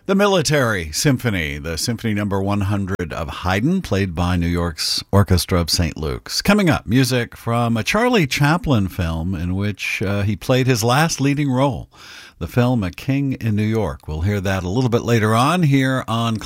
The Military Symphony, the Symphony Number 100 of Haydn, played by New York's Orchestra of St. Luke's. Coming up, music from a Charlie Chaplin film in which he played his last leading role, the film A King in New York. We'll hear that a little bit later on here on